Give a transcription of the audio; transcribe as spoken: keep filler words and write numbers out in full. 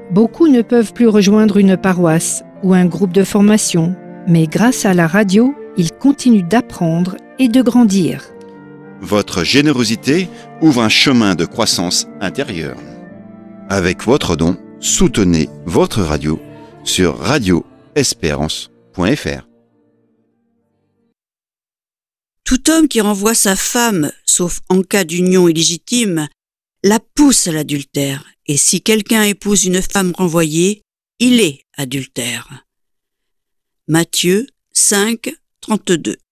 Beaucoup ne peuvent plus rejoindre une paroisse ou un groupe de formation, mais grâce à la radio, ils continuent d'apprendre et de grandir. Votre générosité ouvre un chemin de croissance intérieure. Avec votre don, soutenez votre radio sur radio espérance point f r. Tout homme qui renvoie sa femme, sauf en cas d'union illégitime, la pousse à l'adultère. Et si quelqu'un épouse une femme renvoyée, il est adultère. Matthieu cinq, trente-deux.